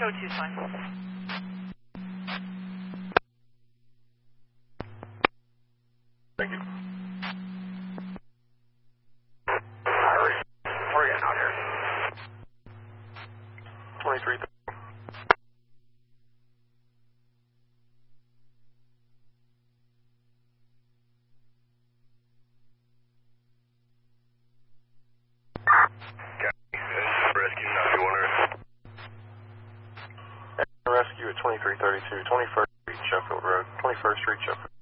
Code 2 is fine. Thank you. We're getting out here. 23. Rescue at 2332, 21st Street, Sheffield Road, 21st Street, Sheffield.